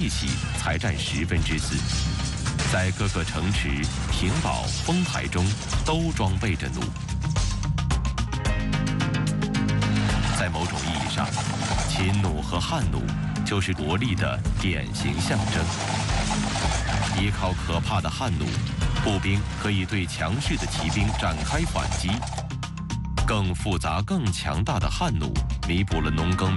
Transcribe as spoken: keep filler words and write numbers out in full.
起才占十分之四。在各个城池、亭堡、烽台中，都装备着弩。在某种意义上，秦弩和汉弩就是国力的典型象征。依靠可怕的汉弩，步兵可以对强势的骑兵展开反击。更复杂、更强大的汉弩弥补了农耕